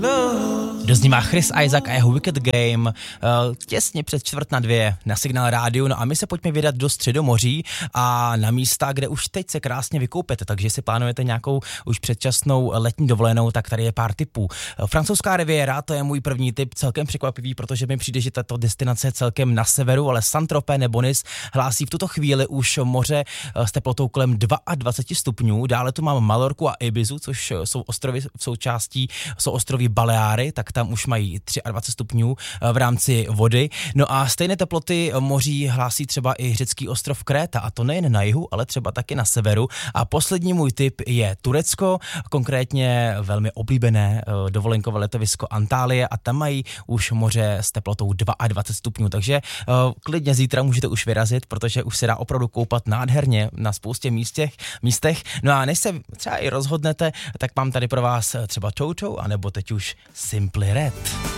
Doznímá Chris Isaak a jeho Wicked Game těsně před 1:45 na Signál rádiu. No a my se pojďme vydat do Středomoří a na místa, kde už teď se krásně vykoupete, takže si plánujete nějakou už předčasnou letní dovolenou, tak tady je pár tipů. Francouzská riviera, to je můj první tip, celkem překvapivý, protože mi přijde, že tato destinace je celkem na severu, ale Saint-Tropez nebo Nice hlásí v tuto chvíli už moře s teplotou kolem 22 stupňů. Dále tu mám Malorku a Ibizu, což jsou ostrovy v součástí, jsou ostrovy Baleáry, tak tam už mají 23 stupňů v rámci vody. No a stejné teploty moří hlásí třeba i řecký ostrov Kréta, a to nejen na jihu, ale třeba taky na severu. A poslední můj tip je Turecko, konkrétně velmi oblíbené dovolenkové letovisko Antálie, a tam mají už moře s teplotou 22 stupňů, takže klidně zítra můžete už vyrazit, protože už se dá opravdu koupat nádherně na spoustě místech. No a než se třeba i rozhodnete, tak mám tady pro vás třeba Toto, anebo teď už Simply Red.